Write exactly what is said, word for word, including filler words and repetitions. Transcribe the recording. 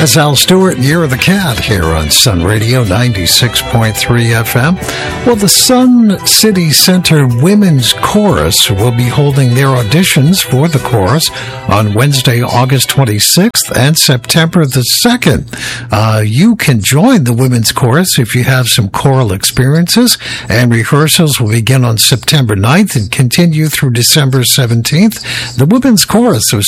That's Al Stewart, Year of the Cat, here on Sun Radio ninety-six point three F M. Well, the Sun City Center Women's Chorus will be holding their auditions for the chorus on Wednesday, August twenty-sixth and September the second. Uh, you can join the Women's Chorus if you have some choral experiences, and rehearsals will begin on September ninth and continue through December seventeenth. The Women's Chorus of